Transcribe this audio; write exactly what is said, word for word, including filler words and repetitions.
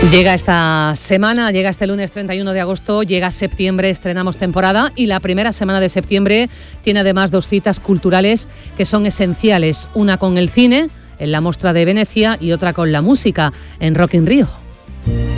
Llega esta semana, llega este lunes treinta y uno de agosto, llega septiembre, estrenamos temporada y la primera semana de septiembre tiene además dos citas culturales que son esenciales, una con el cine en la Mostra de Venecia y otra con la música en Rock in Rio.